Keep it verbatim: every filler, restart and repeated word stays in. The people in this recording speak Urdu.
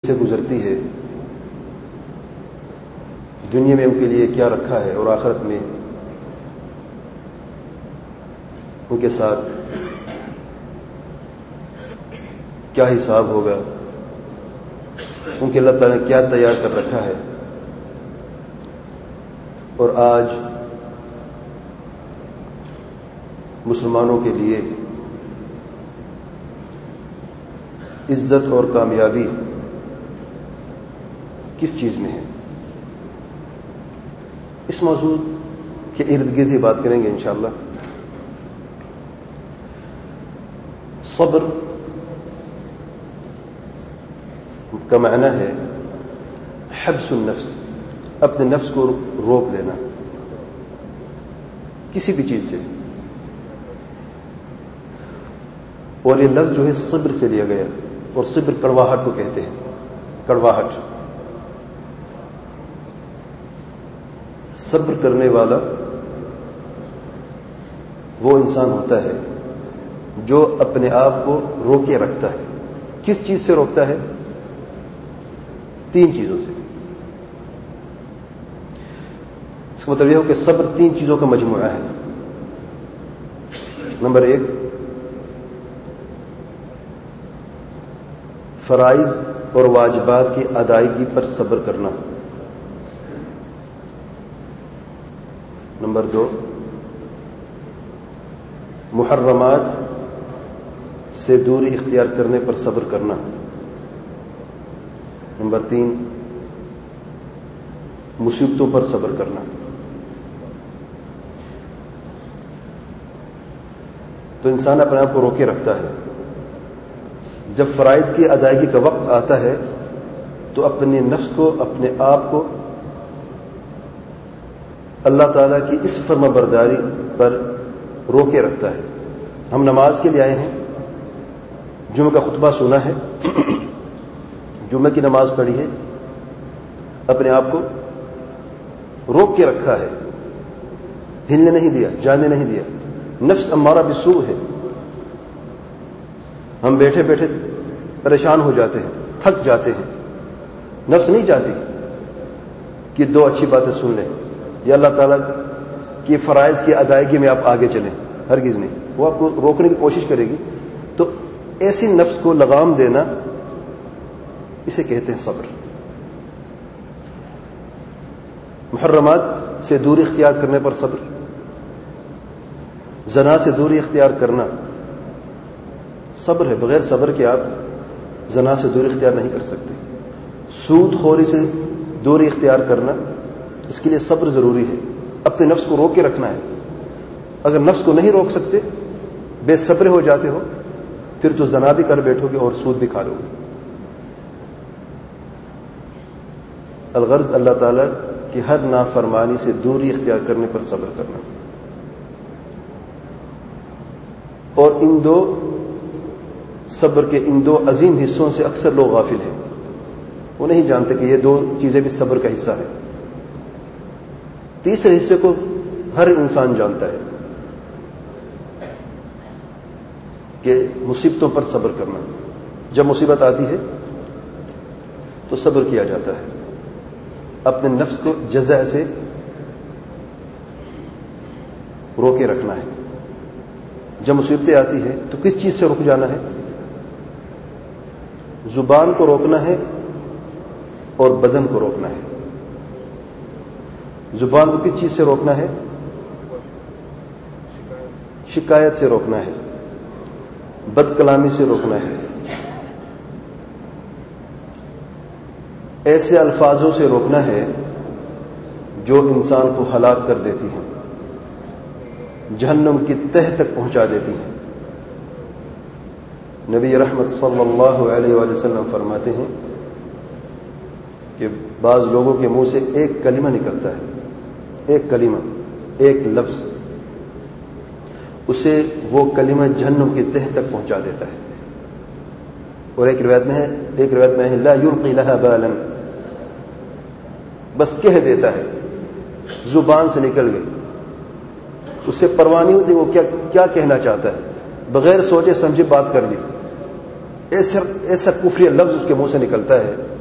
سے گزرتی ہے، دنیا میں ان کے لیے کیا رکھا ہے اور آخرت میں ان کے ساتھ کیا حساب ہوگا، ان کے اللہ تعالیٰ نے کیا تیار کر رکھا ہے. اور آج مسلمانوں کے لیے عزت اور کامیابی کس چیز میں ہے، اس موضوع کے ارد گرد ہی بات کریں گے انشاءاللہ. صبر کا معنی ہے حبس النفس، اپنے نفس کو روک لینا کسی بھی چیز سے. اور یہ لفظ جو ہے صبر سے لیا گیا، اور صبر کڑواہٹ کو کہتے ہیں. کڑواہٹ، صبر کرنے والا وہ انسان ہوتا ہے جو اپنے آپ کو روکے رکھتا ہے. کس چیز سے روکتا ہے؟ تین چیزوں سے. اس کا مطلب یہ ہو کہ صبر تین چیزوں کا مجموعہ ہے. نمبر ایک، فرائض اور واجبات کی ادائیگی پر صبر کرنا. نمبر دو، محرمات سے دوری اختیار کرنے پر صبر کرنا. نمبر تین، مصیبتوں پر صبر کرنا. تو انسان اپنے آپ کو روکے رکھتا ہے. جب فرائض کی ادائیگی کا وقت آتا ہے تو اپنے نفس کو، اپنے آپ کو اللہ تعالیٰ کی اس فرما برداری پر روکے رکھتا ہے. ہم نماز کے لیے آئے ہیں، جمعہ کا خطبہ سنا ہے، جمعہ کی نماز پڑھی ہے، اپنے آپ کو روک کے رکھا ہے، ہلنے نہیں دیا، جانے نہیں دیا. نفس امارہ بالسوء ہے. ہم بیٹھے بیٹھے پریشان ہو جاتے ہیں، تھک جاتے ہیں. نفس نہیں چاہتی کہ دو اچھی باتیں سن لیں یا اللہ تعالیٰ کی فرائض کی ادائیگی میں آپ آگے چلیں. ہرگز نہیں. وہ آپ کو روکنے کی کوشش کرے گی. تو ایسی نفس کو لگام دینا، اسے کہتے ہیں صبر. محرمات سے دوری اختیار کرنے پر صبر. زنا سے دوری اختیار کرنا صبر ہے. بغیر صبر کے آپ زنا سے دوری اختیار نہیں کر سکتے. سود خوری سے دوری اختیار کرنا، اس کے لیے صبر ضروری ہے. اپنے نفس کو روک کے رکھنا ہے. اگر نفس کو نہیں روک سکتے، بے صبر ہو جاتے ہو، پھر تو زنا بھی کر بیٹھو گے اور سود بھی کھا لو گے. الغرض اللہ تعالیٰ کی ہر نافرمانی سے دوری اختیار کرنے پر صبر کرنا. اور ان دو صبر کے ان دو عظیم حصوں سے اکثر لوگ غافل ہیں. وہ نہیں جانتے کہ یہ دو چیزیں بھی صبر کا حصہ ہے. تیسرے حصے کو ہر انسان جانتا ہے کہ مصیبتوں پر صبر کرنا. جب مصیبت آتی ہے تو صبر کیا جاتا ہے. اپنے نفس کو جزع سے روکے رکھنا ہے. جب مصیبتیں آتی ہیں تو کس چیز سے رک جانا ہے؟ زبان کو روکنا ہے اور بدن کو روکنا ہے. زبان کو کس چیز سے روکنا ہے؟ شکایت سے روکنا ہے، بد کلامی سے روکنا ہے، ایسے الفاظوں سے روکنا ہے جو انسان کو ہلاک کر دیتی ہیں، جہنم کی تہ تک پہنچا دیتی ہیں. نبی رحمت صلی اللہ علیہ وآلہ وسلم فرماتے ہیں کہ بعض لوگوں کے منہ سے ایک کلمہ نکلتا ہے، ایک کلمہ، ایک لفظ، اسے وہ کلمہ جہنم کی تہ تک پہنچا دیتا ہے. اور ایک روایت میں ہے ایک روایت میں ہے لا یلقی لها بالا، بس کہہ دیتا ہے، زبان سے نکل گئی، اس سے پرواہ نہیں ہوتی وہ کیا کیا کہنا چاہتا ہے، بغیر سوچے سمجھے بات کر لی. ایسا ایسا کفری لفظ اس کے منہ سے نکلتا ہے